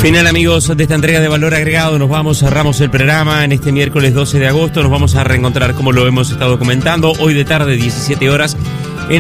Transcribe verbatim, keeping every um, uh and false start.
Final, amigos, de esta entrega de Valor Agregado. Nos vamos, cerramos el programa en este miércoles doce de agosto. Nos vamos a reencontrar, como lo hemos estado comentando, hoy de tarde, diecisiete horas,